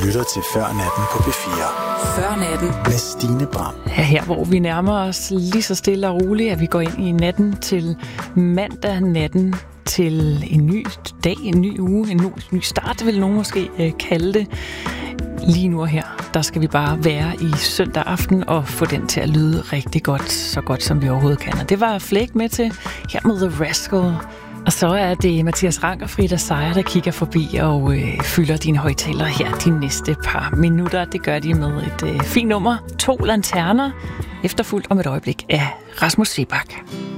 lytter til Før Natten på P4. Før Natten med Stine Bram. Ja, her hvor vi nærmer os lige så stille og roligt, at vi går ind i natten til mandag, natten til en ny dag, en ny uge, en ny start, vil nogen måske kalde det. Lige nu og her, der skal vi bare være i søndag aften og få den til at lyde rigtig godt, så godt som vi overhovedet kan. Og det var Flake med til her med The Rascal. Og så er det Mathias Rank og Frida Seier, der kigger forbi og fylder dine højtalere her de næste par minutter. Det gør de med et fint nummer. 2 lanterner, efterfulgt om et øjeblik af Rasmus Seebach.